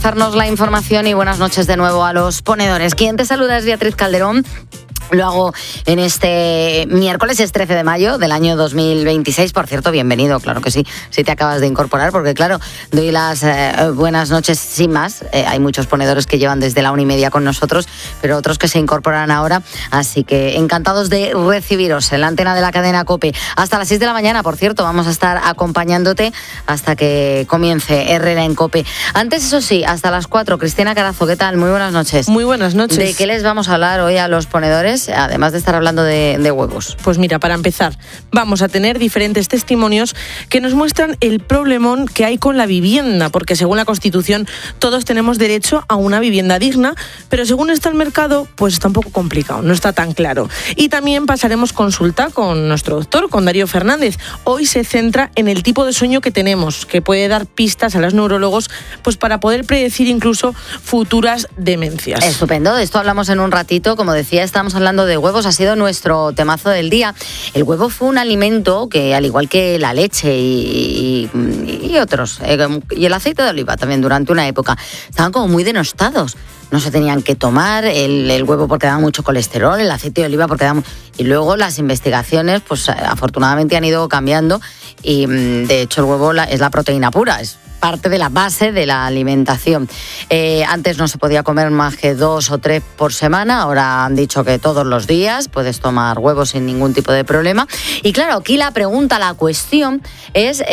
actualizarnos la información y buenas noches de nuevo a los ponedores. Quien te saluda es Beatriz Calderón. Lo hago en este miércoles, es 13 de mayo del año 2026. Por cierto, bienvenido, claro que sí, si te acabas de incorporar, porque claro, doy las buenas noches sin más. Hay muchos ponedores que llevan desde la 1:30 con nosotros, pero otros que se incorporan ahora. Así que encantados de recibiros en la antena de la cadena COPE. Hasta las 6 de la mañana, por cierto, vamos a estar acompañándote hasta que comience Herrera en COPE. Antes, eso sí, hasta las 4. Cristina Carazo, ¿qué tal? Muy buenas noches. Muy buenas noches. ¿De qué les vamos a hablar hoy a los ponedores? Además de estar hablando de huevos. Pues mira, para empezar, vamos a tener diferentes testimonios que nos muestran el problemón que hay con la vivienda, porque según la Constitución todos tenemos derecho a una vivienda digna, pero según está el mercado, pues está un poco complicado, no está tan claro. Y también pasaremos consulta con nuestro doctor, con Darío Fernández. Hoy se centra en el tipo de sueño que tenemos, que puede dar pistas a los neurólogos pues para poder predecir incluso futuras demencias. Estupendo, de esto hablamos en un ratito. Como decía, estamos hablando de huevos, ha sido nuestro temazo del día. El huevo fue un alimento que, al igual que la leche y otros, y el aceite de oliva también durante una época, estaban como muy denostados. No se tenían que tomar el huevo porque daba mucho colesterol, el aceite de oliva porque daba... Y luego las investigaciones, pues afortunadamente han ido cambiando y de hecho el huevo es la proteína pura, es parte de la base de la alimentación. Antes no se podía comer más que 2 o 3 por semana, ahora han dicho que todos los días puedes tomar huevos sin ningún tipo de problema. Y claro, aquí la pregunta, la cuestión es